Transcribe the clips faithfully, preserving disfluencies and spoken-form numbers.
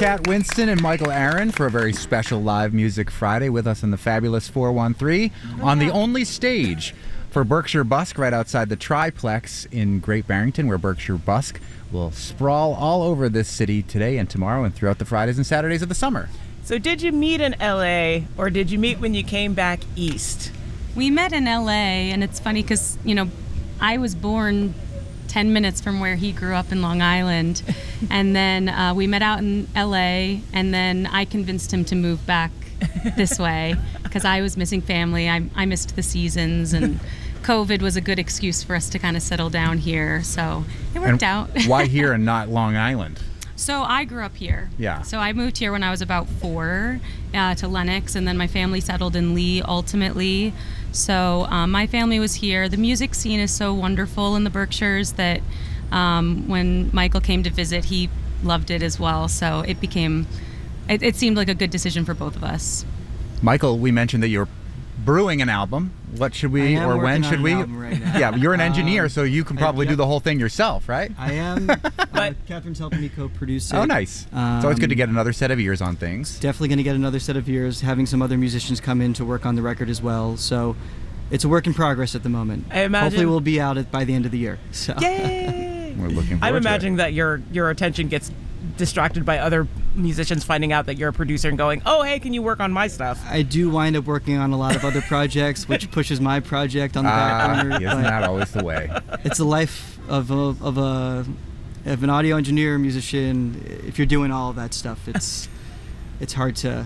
Kat Winston and Michael Aaron for a very special live Music Friday with us in the fabulous four one three on the only stage for Berkshire Busk right outside the Triplex in Great Barrington, where Berkshire Busk will sprawl all over this city today and tomorrow and throughout the Fridays and Saturdays of the summer. So did you meet in L A or did you meet when you came back east? We met in L A, and it's funny because, you know, I was born ten minutes from where he grew up in Long Island, and then uh, we met out in L A, and then I convinced him to move back this way because I was missing family. I, I missed the seasons, and COVID was a good excuse for us to kind of settle down here, so it worked and out. Why here and not Long Island? So I grew up here. Yeah. So I moved here when I was about four uh, to Lenox, and then my family settled in Lee ultimately. So um, my family was here. The music scene is so wonderful in the Berkshires that um, when Michael came to visit, he loved it as well. So it became, it, it seemed like a good decision for both of us. Michael, we mentioned that you're brewing an album. What should we, I am or when working should on we? an album right now. Yeah, you're an engineer, Um, so you can probably I, do yep. the whole thing yourself, right? I am. But- uh, Catherine's helping me co-produce it. Oh, nice. It's always good to Um, get another set of ears on things. Definitely going to get another set of ears, having some other musicians come in to work on the record as well. So it's a work in progress at the moment. I imagine- Hopefully we'll be out at, by the end of the year. So. Yay! We're looking forward I'm to imagining it. that your your attention gets distracted by other musicians finding out that you're a producer and going, oh, hey, can you work on my stuff? I do wind up working on a lot of other projects, which pushes my project on the back Ah, burner. isn't but that always the way? it's the life of a, of a of an audio engineer, musician. If you're doing all of that stuff, it's it's hard to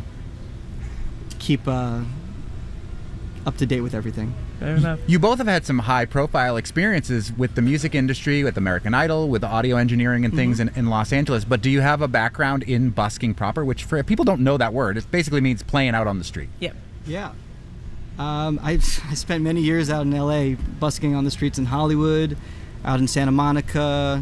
keep uh, up to date with everything. Fair enough. You both have had some high-profile experiences with the music industry, with American Idol, with audio engineering and things Mm-hmm. in, in Los Angeles. But do you have a background in busking proper, which for people don't know that word. It basically means playing out on the street. Yep. Yeah. Um, I I spent many years out in L A busking on the streets in Hollywood, out in Santa Monica,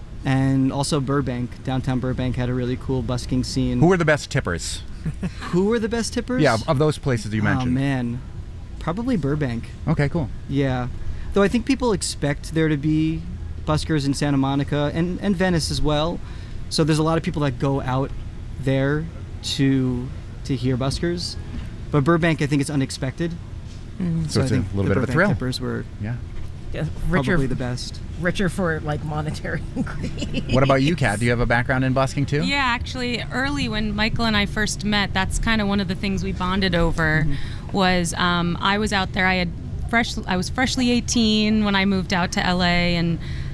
and also Burbank. Downtown Burbank had a really cool busking scene. Who were the best tippers? Who were the best tippers? Yeah, of those places you mentioned. Oh man, probably Burbank. Okay, cool. Yeah, though I think people expect there to be buskers in Santa Monica and, and Venice as well. So there's a lot of people that go out there to to hear buskers. But Burbank, I think, is unexpected. Mm-hmm. So I it's a think little the bit of a Burbank thrill. Tippers were Yeah. Yeah, richer, probably the best. richer for like monetary increase. What about you, Kat? Do you have a background in busking too? Yeah, actually, early when Michael and I first met, that's kind of one of the things we bonded over. Was um, I was out there. I had fresh. I was freshly eighteen when I moved out to L A, and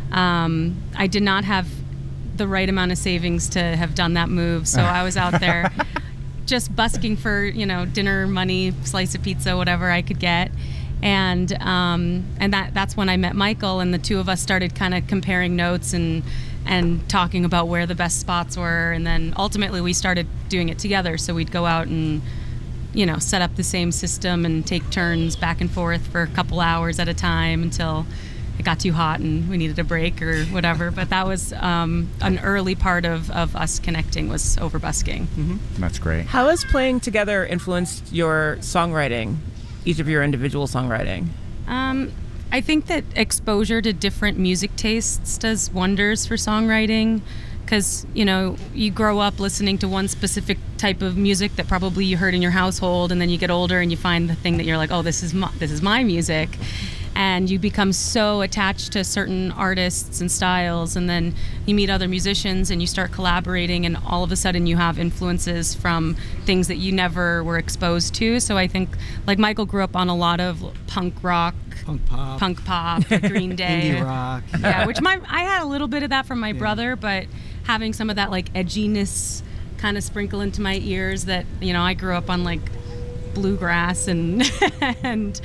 um, I did not have the right amount of savings to have done that move. So I was out there just busking for, you know, dinner money, slice of pizza, whatever I could get. And um, and that that's when I met Michael, and the two of us started kind of comparing notes and and talking about where the best spots were. And then ultimately we started doing it together. So we'd go out and, you know, set up the same system and take turns back and forth for a couple hours at a time until it got too hot and we needed a break or whatever. But that was um, an early part of, of us connecting, was over busking. That's great. How has playing together influenced your songwriting, each of your individual songwriting? Um, I think that exposure to different music tastes does wonders for songwriting, because, you know, you grow up listening to one specific type of music that probably you heard in your household, and then you get older and you find the thing that you're like, oh, this is my, this is my music. And you become so attached to certain artists and styles, and then you meet other musicians and you start collaborating, and all of a sudden you have influences from things that you never were exposed to. So I think, like, Michael grew up on a lot of punk rock, Punk pop, punk pop, like Green Day. indie rock. Yeah, which my I had a little bit of that from my brother, but having some of that like edginess kind of sprinkle into my ears, that, you know, I grew up on like bluegrass and and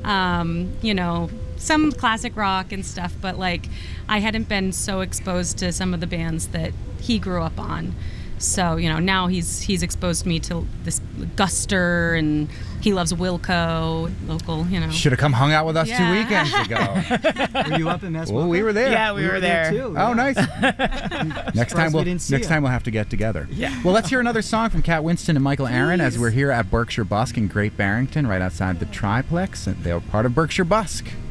um, you know, some classic rock and stuff, but like I hadn't been so exposed to some of the bands that he grew up on. So, you know, now he's he's exposed me to this Guster, and he loves Wilco, local, you know. Should have come hung out with us Yeah. two weekends ago. Were you up in Mass? Well, we were there. Yeah, we, were there. too. Oh, yeah. nice. next time we we'll didn't see next you. time we'll have to get together. Yeah. Well, let's hear another song from Kat Winston and Michael Aaron as Please. we're here at Berkshire Busk in Great Barrington, right outside the Triplex. And they're part of Berkshire Busk.